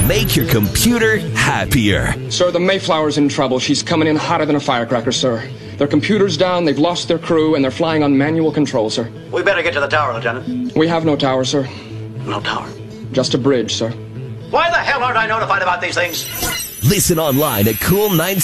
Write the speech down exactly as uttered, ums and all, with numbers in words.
Make your computer happier. Sir, the Mayflower's in trouble. She's coming in hotter than a firecracker, sir. Their computer's down, they've lost their crew, and they're flying on manual control, sir. We better get to the tower, Lieutenant. We have no tower, sir. No tower? Just a bridge, sir. Why the hell aren't I notified about these things? Listen online at cool nine